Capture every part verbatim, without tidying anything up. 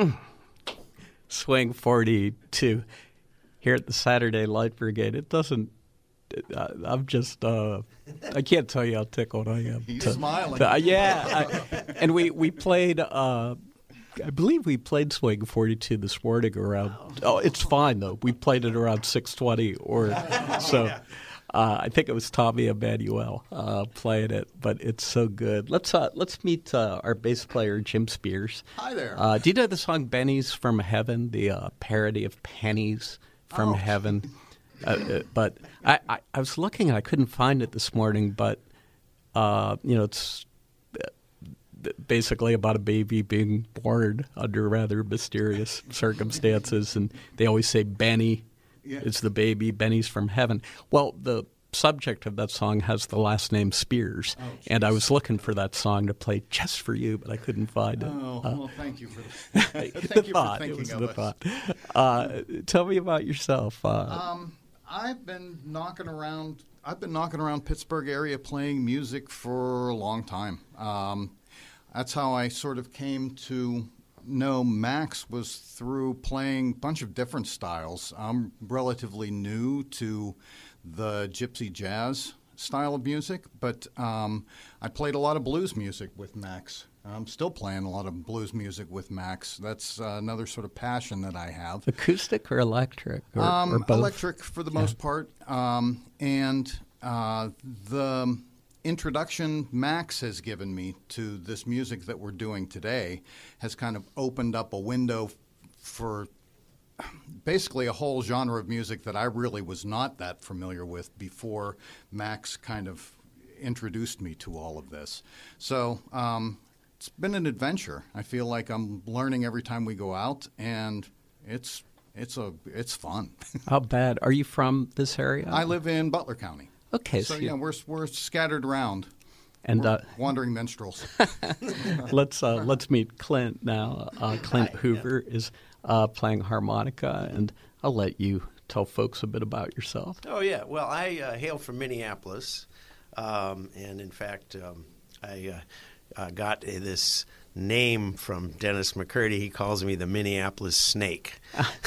Swing forty-two here at the Saturday Light Brigade. It doesn't. Uh, I'm just. Uh, I can't tell you how tickled I am. He's to, smiling. To, uh, yeah, I, and we we played. Uh, I believe we played Swing forty-two this morning around. Oh, it's fine though. We played it around six twenty or so. Uh, I think it was Tommy Emmanuel uh, playing it, but it's so good. Let's uh, let's meet uh, our bass player Jim Spears. Hi there. Uh, do you know the song "Bennies from Heaven"? The uh, parody of "Pennies from Oh. Heaven." Uh, uh, but I, I, I was looking and I couldn't find it this morning. But uh, you know, it's basically about a baby being born under rather mysterious circumstances, and they always say Benny. Yeah. It's the baby. Benny's from heaven. Well, the subject of that song has the last name Spears, Oh, and I was looking for that song to play just for you, but I couldn't find it. Oh, Uh, well, thank you for that. Thank the you thought. for It thinking was of the us. thought. Uh, tell me about yourself. Uh, Um, I've been knocking around. I've been knocking around Pittsburgh area playing music for a long time. Um, that's how I sort of came to know Max, was through playing a bunch of different styles. I'm relatively new to the gypsy jazz style of music, but um, I played a lot of blues music with Max. I'm still playing a lot of blues music with Max. That's uh, another sort of passion that I have. acoustic or electric? Or, Um, or both? electric for the most part. Um, and uh, the introduction Max has given me to this music that we're doing today has kind of opened up a window for basically a whole genre of music that I really was not that familiar with before Max kind of introduced me to all of this. So um, it's been an adventure. I feel like I'm learning every time we go out, and it's it's a it's fun. How bad? Are you from this area? I live in Butler County. Okay, So so, yeah, you- we're we're scattered around. and We're uh, wandering minstrels. let's uh, let's meet Clint now. Uh, Clint Hoover is uh, playing harmonica, and I'll let you tell folks a bit about yourself. Oh, yeah. Well, I uh, hail from Minneapolis. Um, and, in fact, um, I uh, uh, got uh, this name from Dennis McCurdy. He calls me the Minneapolis Snake.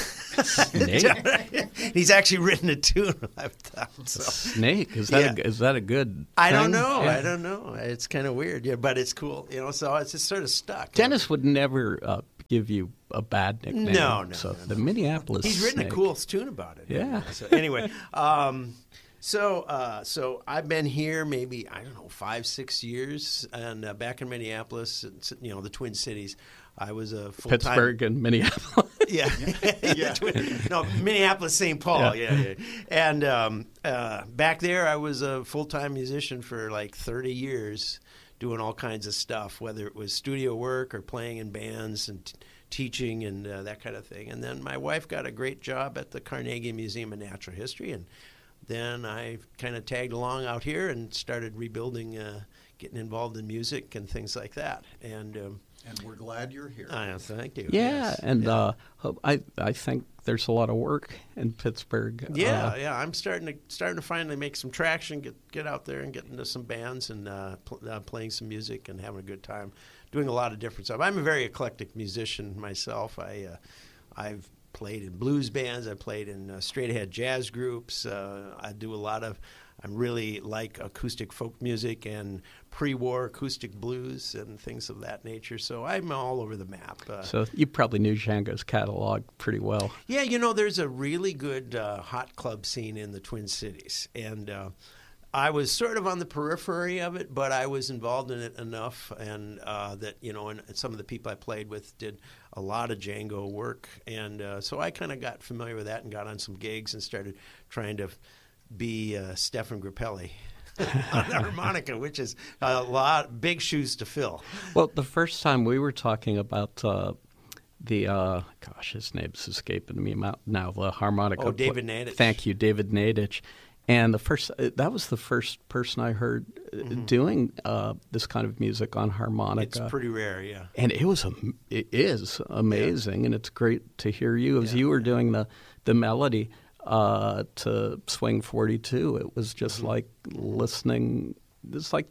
Snake? He's actually written a tune. I've thought, so. Snake? Is that Yeah. a, is that a good? I don't thing? know. Yeah. I don't know. It's kind of weird, yeah, but it's cool. You know, so it's just sort of stuck. Dennis would never uh, give you a bad nickname. No, no, So no, the no. Minneapolis. He's written Snake. a cool tune about it. Yeah. So anyway, um, so uh, so I've been here maybe I don't know five six years, and uh, back in Minneapolis, it's, you know, the Twin Cities. I was a full time Pittsburgh and Minneapolis. Yeah, Yeah. Twin- no, Minneapolis, Saint Paul. Yeah. Yeah, yeah. And um, uh, back there, I was a full time musician for like thirty years, doing all kinds of stuff, whether it was studio work or playing in bands and t- teaching and uh, that kind of thing. And then my wife got a great job at the Carnegie Museum of Natural History, and then I kind of tagged along out here and started rebuilding, uh, getting involved in music and things like that. And um, And we're glad you're here. I thank you. Yeah, Yes. and Yeah. Uh, hope- I I think there's a lot of work in Pittsburgh. Yeah, Uh, yeah. I'm starting to starting to finally make some traction. Get get out there and get into some bands and uh, pl- uh, playing some music and having a good time, doing a lot of different stuff. I'm a very eclectic musician myself. I uh, I've played in blues bands. I played in uh, straight ahead jazz groups. Uh, I do a lot of. I really like acoustic folk music and pre-war acoustic blues and things of that nature. So I'm all over the map. Uh, So you probably knew Django's catalog pretty well. Yeah, you know, there's a really good uh, hot club scene in the Twin Cities, and uh, I was sort of on the periphery of it, but I was involved in it enough, and uh, that you know, and some of the people I played with did a lot of Django work, and uh, so I kind of got familiar with that and got on some gigs and started trying to be uh, Stefan Grappelli on the harmonica, which is a lot big shoes to fill. Well, the first time we were talking about uh, the, uh, gosh, his name's escaping me now, the harmonica. Oh, David pla- Nadich. Thank you, David Nadich. And the first, uh, that was the first person I heard uh, Mm-hmm. doing uh, this kind of music on It's harmonica. pretty rare, yeah. And it was, am- it is amazing, and it's great to hear you as Yeah, you were yeah. doing the, the melody uh, to Swing forty-two. It was just Mm-hmm. like listening, it's like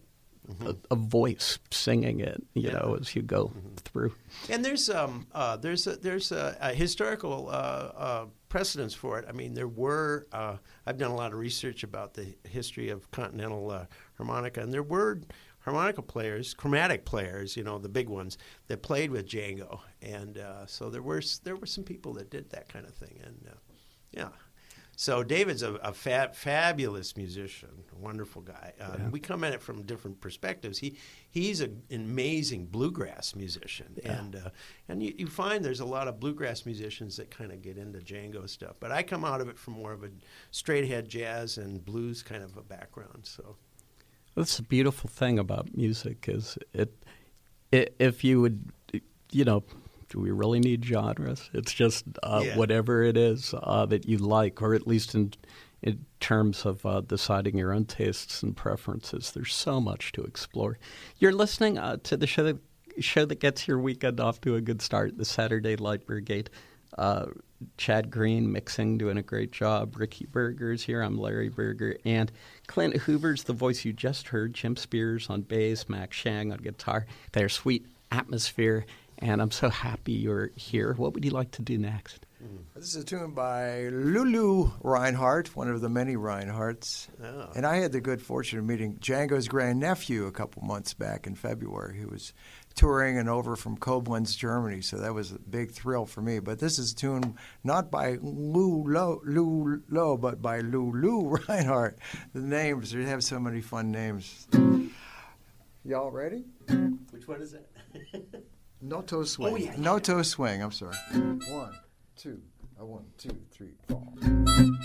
a, a voice singing it, you Yeah. know, as you go Mm-hmm. through. And there's um uh, there's a, there's a, a historical uh, uh, precedence for it. I mean, there were uh, I've done a lot of research about the history of continental uh, harmonica, and there were harmonica players, chromatic players, you know, the big ones that played with Django, and uh, so there were there were some people that did that kind of thing, and uh, yeah. So David's a, a fab, fabulous musician, a wonderful guy. Uh, Yeah. We come at it from different perspectives. He he's a, an amazing bluegrass musician, Yeah. and uh, and you, you find there's a lot of bluegrass musicians that kind of get into Django stuff. But I come out of it from more of a straight ahead jazz and blues kind of a background. So That's the beautiful thing about music is it, it if you would, you know, do we really need genres? It's just uh, Yeah. whatever it is uh, that you like, or at least in in terms of uh, deciding your own tastes and preferences. There's so much to explore. You're listening uh, to the show that, show that gets your weekend off to a good start, the Saturday Light Brigade. Uh, Chad Green mixing, doing a great job. Ricky Berger's here. I'm Larry Berger. And Clint Hoover's the voice you just heard. Jim Spears on bass, Max Shang on guitar. Their sweet atmosphere. And I'm so happy you're here. What would you like to do next? This is a tune by Lulu Reinhardt, one of the many Reinhardts. Oh. And I had the good fortune of meeting Django's grandnephew a couple months back in February, who was touring and over from Koblenz, Germany. So that was a big thrill for me. But this is a tune not by Lou Lo, Lou Lo, but by Lulu Reinhardt. The names, they have so many fun names. Y'all ready? which one is that? Noto swing. Oh, yeah, yeah. Noto swing, I'm sorry. One, two, uh, one, two, three, four.